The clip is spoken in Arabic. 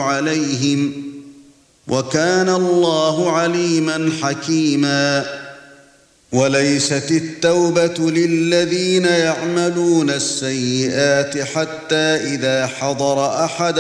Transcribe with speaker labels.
Speaker 1: الله عليهم وكان الله عليما حكيما وليست التوبة للذين يعملون السيئات حتى إذا حضر أحد